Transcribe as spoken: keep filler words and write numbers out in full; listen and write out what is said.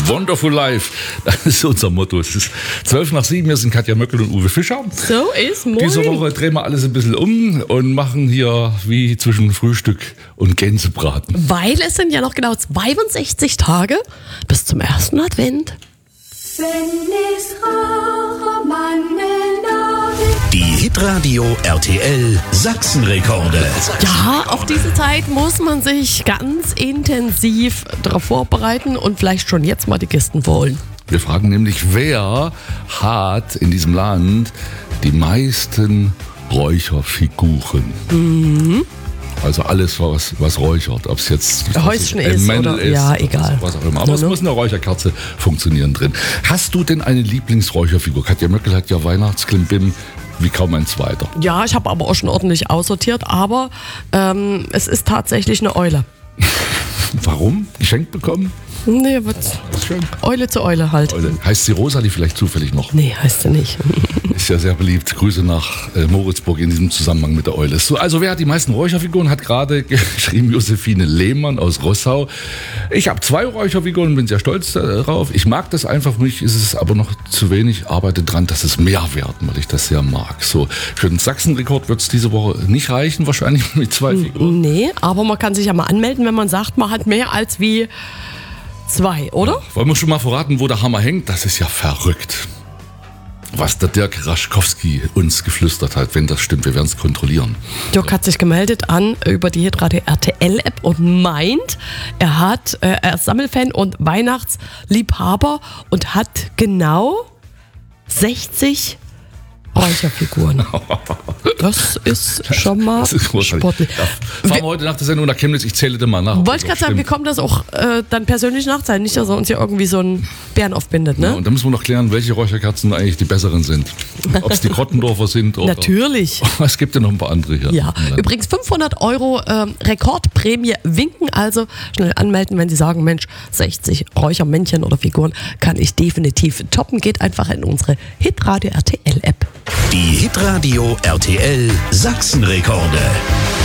Wonderful Life, das ist unser Motto. Es ist zwölf nach sieben, wir sind Katja Möckel und Uwe Fischer. So ist, moin. Diese Woche drehen wir alles ein bisschen um und machen hier wie zwischen Frühstück und Gänsebraten. Weil es sind ja noch genau zweiundsechzig Tage bis zum ersten Advent. Wenn es Rauchermannen Die Hitradio R T L Sachsenrekorde. Ja, auf diese Zeit muss man sich ganz intensiv darauf vorbereiten und vielleicht schon jetzt mal die Kisten holen. Wir fragen nämlich, wer hat in diesem Land die meisten Räucherfiguren? Mhm. Also alles, was, was räuchert, ob es jetzt Häuschen ein ist Männel oder ist, ja, oder egal. Was auch immer. Aber No, es no. muss eine Räucherkerze funktionieren drin. Hast du denn eine Lieblingsräucherfigur? Katja Möckel hat ja Weihnachtsklimbim wie kaum ein zweiter. Ja, ich habe aber auch schon ordentlich aussortiert, aber ähm, es ist tatsächlich eine Eule. Warum? Geschenkt bekommen? Nee, was? Schön. Eule zu Eule halt. Eule. Heißt sie Rosalie vielleicht zufällig noch? Nee, heißt sie nicht. Ist ja sehr beliebt. Grüße nach äh, Moritzburg in diesem Zusammenhang mit der Eule. So, also wer hat die meisten Räucherfiguren? Hat gerade geschrieben Josephine Lehmann aus Rossau. Ich habe zwei Räucherfiguren und bin sehr stolz darauf. Ich mag das einfach. Für mich ist es aber noch zu wenig. Arbeite dran, dass es mehr werden, weil ich das sehr mag. So, für den Sachsenrekord wird es diese Woche nicht reichen, wahrscheinlich mit zwei Figuren. Nee, aber man kann sich ja mal anmelden, wenn man sagt, man hat mehr als wie zwei, oder? Wollen wir schon mal verraten, wo der Hammer hängt? Das ist ja verrückt. Was der Dirk Raschkowski uns geflüstert hat, wenn das stimmt, wir werden es kontrollieren. Dirk hat sich gemeldet an über die Hitradio R T L-App und meint, er hat, äh, er ist Sammelfan und Weihnachtsliebhaber und hat genau sechzig Räucherfiguren. Das ist schon mal Das ist großartig. sportlich. Ja, fahren wir heute nach der Sendung nach Chemnitz, ich zähle dir mal nach. Wollte ich gerade sagen, wir kommen das auch äh, dann persönlich nachzahlen, nicht, dass er uns hier irgendwie so einen Bären aufbindet, ne? Ja, und dann müssen wir noch klären, welche Räucherkerzen eigentlich die besseren sind. Ob es die Krottendorfer sind oder... Natürlich. Es gibt ja noch ein paar andere hier. Ja, übrigens fünfhundert Euro ähm, Rekordprämie winken, also schnell anmelden, wenn Sie sagen, Mensch, sechzig Räuchermännchen oder Figuren kann ich definitiv toppen. Geht einfach in unsere Hitradio R T L-App. Die Hitradio R T L Sachsenrekorde.